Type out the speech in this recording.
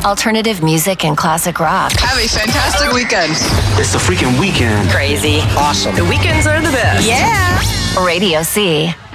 Alternative music and classic rock. Have a fantastic weekend. It's the freaking weekend. Crazy. Awesome. The weekends are the best. Yeah. Radio C.